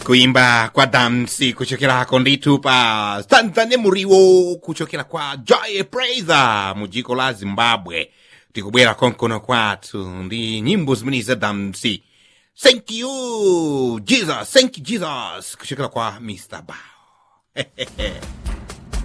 kuimba kwa damsi kuchokera konditu pa Tanzania muriwo kuchokera kwa Joy Praiser mujiko la Zimbabwe tikubwera konkono kwatu ndi nyimbo zimene za damsi. Thank you Jesus, thank you Jesus kuchokera kwa Mr. Bao.